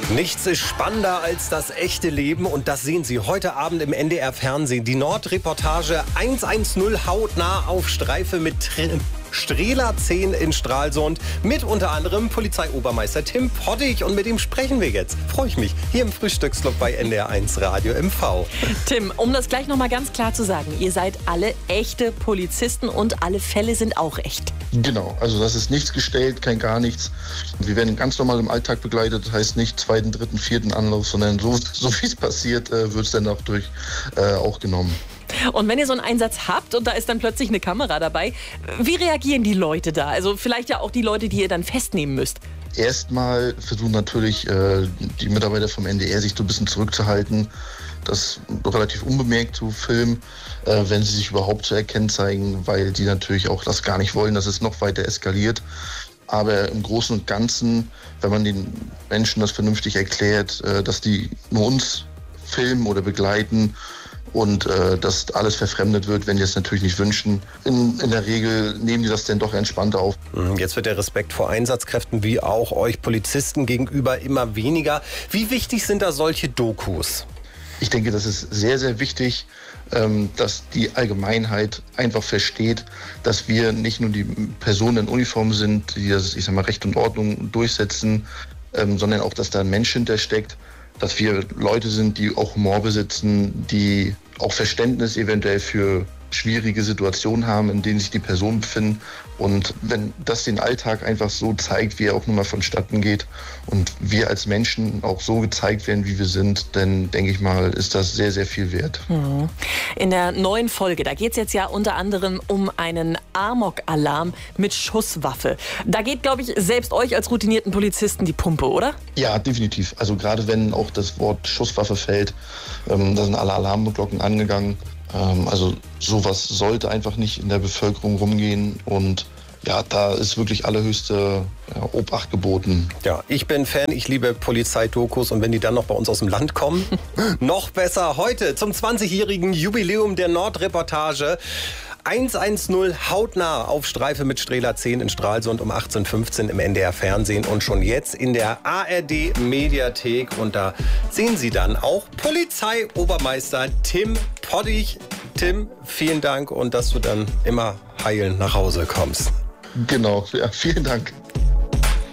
Nichts ist spannender als das echte Leben und das sehen Sie heute Abend im NDR Fernsehen. Die Nordreportage 110 hautnah auf Streife mit Strehler 10 in Stralsund mit unter anderem Polizeiobermeister Tim Poddig und mit dem sprechen wir jetzt. Freue ich mich, hier im Frühstücksclub bei NDR 1 Radio MV. Tim, um das gleich nochmal ganz klar zu sagen, ihr seid alle echte Polizisten und alle Fälle sind auch echt. Genau, also das ist nichts gestellt, kein gar nichts. Wir werden ganz normal im Alltag begleitet, das heißt nicht zweiten, dritten, vierten Anlauf, sondern so wie es passiert, wird es dann auch genommen. Und wenn ihr so einen Einsatz habt und da ist dann plötzlich eine Kamera dabei, wie reagieren die Leute da? Also vielleicht ja auch die Leute, die ihr dann festnehmen müsst. Erstmal versuchen natürlich die Mitarbeiter vom NDR sich so ein bisschen zurückzuhalten, das relativ unbemerkt zu filmen, wenn sie sich überhaupt zu erkennen zeigen, weil die natürlich auch das gar nicht wollen, dass es noch weiter eskaliert. Aber im Großen und Ganzen, wenn man den Menschen das vernünftig erklärt, dass die nur uns filmen oder begleiten, und dass alles verfremdet wird, wenn die es natürlich nicht wünschen. In der Regel nehmen die das dann doch entspannter auf. Jetzt wird der Respekt vor Einsatzkräften wie auch euch Polizisten gegenüber immer weniger. Wie wichtig sind da solche Dokus? Ich denke, das ist sehr, sehr wichtig, dass die Allgemeinheit einfach versteht, dass wir nicht nur die Personen in Uniform sind, die das, Recht und Ordnung durchsetzen, sondern auch, dass da ein Mensch hintersteckt. Dass wir Leute sind, die auch Humor besitzen, die auch Verständnis eventuell für schwierige Situationen haben, in denen sich die Personen befinden. Und wenn das den Alltag einfach so zeigt, wie er auch nun mal vonstatten geht und wir als Menschen auch so gezeigt werden, wie wir sind, dann denke ich mal, ist das sehr, sehr viel wert. In der neuen Folge, da geht es jetzt ja unter anderem um einen Amok-Alarm mit Schusswaffe. Da geht, glaube ich, selbst euch als routinierten Polizisten die Pumpe, oder? Ja, definitiv. Also gerade wenn auch das Wort Schusswaffe fällt, da sind alle Alarmglocken angegangen. Also sowas sollte einfach nicht in der Bevölkerung rumgehen und ja, da ist wirklich allerhöchste Obacht geboten. Ja, ich bin Fan, ich liebe Polizeidokus und wenn die dann noch bei uns aus dem Land kommen, noch besser. Heute zum 20-jährigen Jubiläum der Nordreportage 110 hautnah auf Streife mit Strehler 10 in Stralsund um 18:15 im NDR Fernsehen und schon jetzt in der ARD Mediathek. Und da sehen Sie dann auch Polizeiobermeister Tim Poddig. Tim, vielen Dank und dass du dann immer heil nach Hause kommst. Genau, ja, vielen Dank.